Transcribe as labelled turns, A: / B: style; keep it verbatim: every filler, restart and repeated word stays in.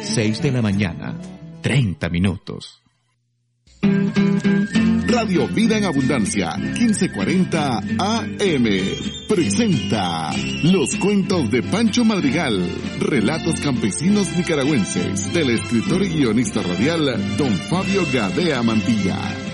A: seis de la mañana, treinta minutos.
B: Radio Vida en Abundancia, quince cuarenta A M, presenta Los Cuentos de Pancho Madrigal, relatos campesinos nicaragüenses, del escritor y guionista radial Don Fabio Gadea Mantilla.